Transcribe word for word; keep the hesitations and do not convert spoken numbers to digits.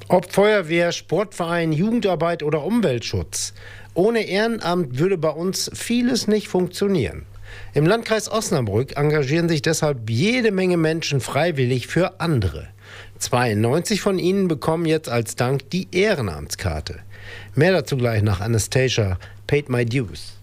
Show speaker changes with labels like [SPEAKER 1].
[SPEAKER 1] Ob Feuerwehr, Sportverein, Jugendarbeit oder Umweltschutz. Ohne Ehrenamt würde bei uns vieles nicht funktionieren. Im Landkreis Osnabrück engagieren sich deshalb jede Menge Menschen freiwillig für andere. zweiundneunzig von ihnen bekommen jetzt als Dank die Ehrenamtskarte. Mehr dazu gleich nach Anastasia, Paid My Dues.